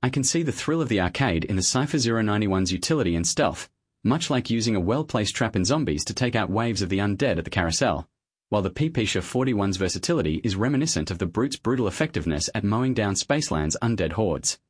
I can see the thrill of the arcade in the Cypher 091's utility and stealth, much like using a well-placed trap in zombies to take out waves of the undead at the carousel, while the PPSha 41's versatility is reminiscent of the Brute's brutal effectiveness at mowing down Spaceland's undead hordes.